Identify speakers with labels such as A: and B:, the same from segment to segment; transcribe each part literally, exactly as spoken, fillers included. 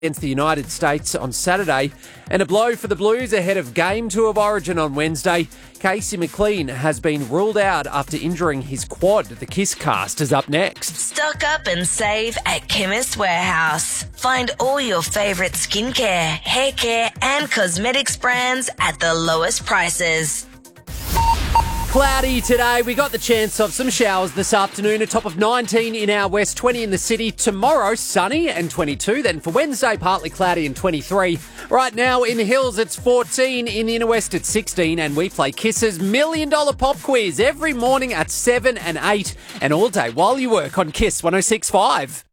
A: against the United States on Saturday, and a blow for the Blues ahead of Game two of Origin on Wednesday. Casey McLean has been ruled out after injuring his quad. The Kiss Cast is up next.
B: Stock up and save at Chemist Warehouse. Find all your favourite skincare, hair care and cosmetics brands at the lowest prices.
A: Cloudy today. We got the chance of some showers this afternoon. A top of nineteen in our west, twenty in the city. Tomorrow, sunny and twenty-two. Then for Wednesday, partly cloudy and twenty-three. Right now in the hills, it's fourteen. In the inner west, it's sixteen. And we play Kiss's Million Dollar Pop Quiz every morning at seven and eight. And all day while you work on Kiss one oh six point five.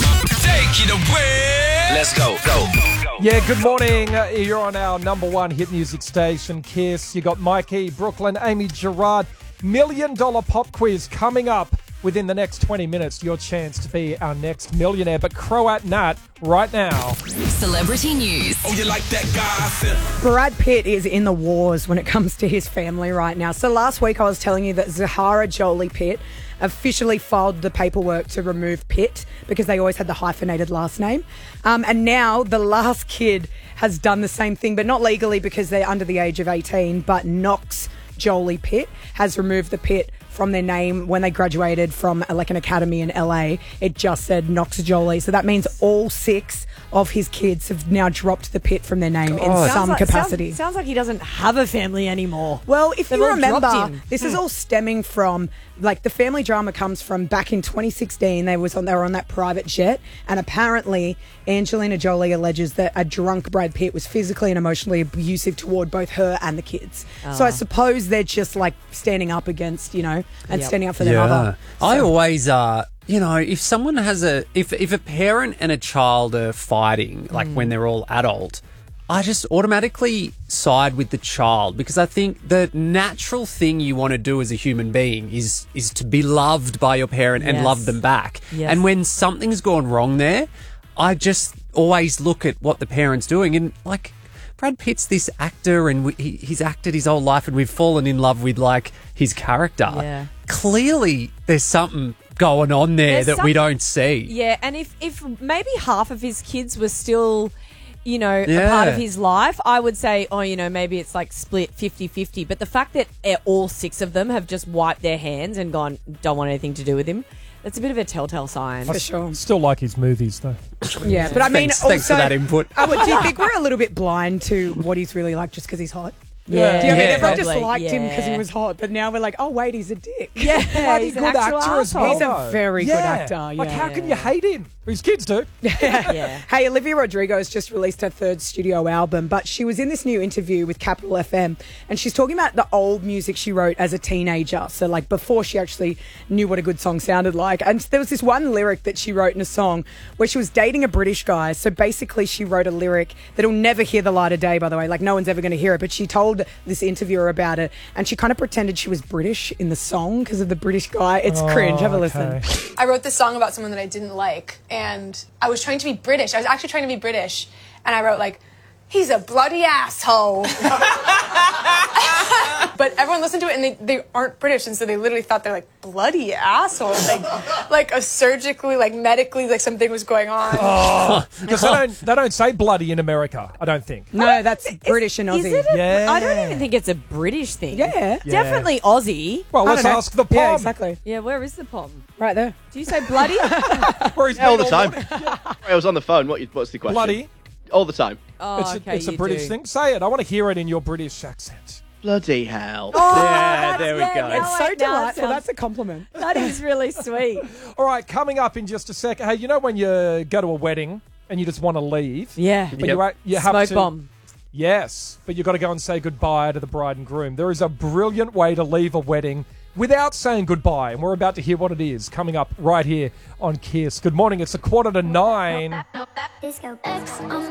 C: Take it away. Let's go, go.
D: Yeah, good morning. Uh, You're on our number one hit music station, Kiss. You got Mikey, Brooklyn, Amy Gerard. Million Dollar Pop Quiz coming up within the next twenty minutes. Your chance to be our next millionaire. But Croat Nat right now.
E: Celebrity news.
C: Oh, you like that gossip?
F: Brad Pitt is in the wars when it comes to his family right now. So last week I was telling you that Zahara Jolie Pitt officially filed the paperwork to remove Pitt because they always had the hyphenated last name. Um, and now the last kid has done the same thing, but not legally because they're under the age of eighteen, but Knox Jolie Pitt has removed the Pitt from their name when they graduated from uh, like an academy in L A. It just said Knox Jolie. So that means all six of his kids have now dropped the Pitt from their name in
A: God.
F: some
G: Sounds like,
F: capacity.
G: Sounds, sounds like he doesn't have a family anymore.
F: Well, if
G: They've
F: you
G: all dropped
F: remember,
G: him.
F: this is all stemming from, like, the family drama comes from back in twenty sixteen. They was on they were on that private jet, and apparently Angelina Jolie alleges that a drunk Brad Pitt was physically and emotionally abusive toward both her and the kids. So I suppose they're just like standing up against, you know, and
G: Yep.
F: standing up for their mother.
A: I
F: So-
A: always, uh, you know, if someone has a, if if a parent and a child are fighting, like when they're all adult, I just automatically side with the child because I think the natural thing you want to do as a human being is is to be loved by your parent and
G: Yes.
A: love them back.
G: Yes.
A: And when something's gone wrong there, I just always look at what the parent's doing and like. Brad Pitt's this actor and we, he, he's acted his whole life and we've fallen in love with like his character.
G: Yeah.
A: Clearly there's something going on there
G: There's
A: that we
G: some-
A: don't see.
G: Yeah, and if, if maybe half of his kids were still, you know, a
A: Yeah.
G: part of his life, I would say, oh, you know, maybe it's like split fifty-fifty. But the fact that eh, all six of them have just wiped their hands and gone, don't want anything to do with him, that's a bit of a telltale sign.
F: For sure.
D: Still like his movies, though.
F: Yeah, but I mean,
A: Thanks-
F: also,
A: thanks for that input.
F: I would, do you think we're a little bit blind to what he's really like just because he's hot?
G: Yeah.
F: Do you know what I mean?
A: Yeah.
F: Everyone just
G: Probably,
F: liked him because he
G: yeah.
F: was hot, but now we're like, oh, wait, he's a dick.
G: Yeah,
D: Bloody
G: he's an
D: good
G: actual
D: actor as
G: asshole.
D: well.
F: He's a
D: though.
F: very good actor,
D: Like,
F: yeah.
D: how can you hate him? His kids do.
G: Yeah.
F: Hey, Olivia Rodrigo has just released her third studio album, but she was in this new interview with Capital F M, and she's talking about the old music she wrote as a teenager. So, like, before she actually knew what a good song sounded like. And there was this one lyric that she wrote in a song where she was dating a British guy. So basically, she wrote a lyric that'll never hear the light of day, by the way. Like, no one's ever going to hear it. But she told this interviewer about it, and she kind of pretended she was British in the song because of the British guy. It's cringe. Have a listen.
D: Okay.
H: I wrote this song about someone that I didn't like, and I was trying to be British. I was actually trying to be British, and I wrote like, he's a bloody asshole. But everyone listened to it, and they, they aren't British, and so they literally thought they're like, bloody asshole. Like, like a surgically, like medically, like something was going on.
D: Because they don't, they don't say bloody in America, I don't think.
F: No, that's British and
G: Is
F: Aussie.
G: it? A,
D: Yeah.
G: I don't even think it's a British thing.
F: Yeah.
D: Yeah.
G: Definitely Aussie.
D: Well,
F: I
D: let's
F: don't know.
D: ask the pom.
F: Yeah, exactly.
G: Yeah, where is the pom?
F: Right there.
G: Do you say bloody?
D: Where he's
I: Yeah, all
D: been
I: the time.
D: morning.
I: I was on the phone. What? What's the question?
D: Bloody.
I: All the time.
G: Oh,
D: It's,
G: okay,
D: a, it's a
G: you
D: British
G: do.
D: thing. Say it. I want to hear it in your British accent.
I: Bloody hell.
A: yeah, there we
G: yeah,
A: go.
G: now
F: It's so
G: I- now it
F: delightful.
G: sounds-
F: That's a compliment.
G: That is really sweet.
D: All right, coming up in just a second. Hey, you know when you go to a wedding and you just want to leave?
G: Yeah.
D: But you, you have
G: Smoke
D: to,
G: bomb.
D: Yes, but you've got to go and say goodbye to the bride and groom. There is a brilliant way to leave a wedding without saying goodbye, and we're about to hear what it is coming up right here on Kiss. Good morning. It's a quarter to nine.
J: Disco X on